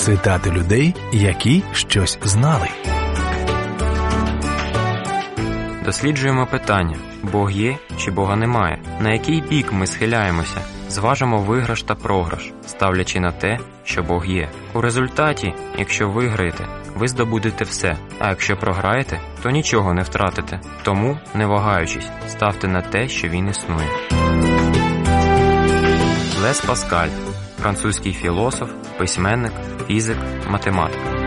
Цитати людей, які щось знали. Досліджуємо питання: Бог є чи Бога немає? На який бік ми схиляємося? Зважимо виграш та програш, ставлячи на те, що Бог є. У результаті, якщо виграєте, ви здобудете все, а якщо програєте, то нічого не втратите. Тому, не вагаючись, ставте на те, що Він існує. Блез Паскаль – французький філософ, письменник, фізик, математик.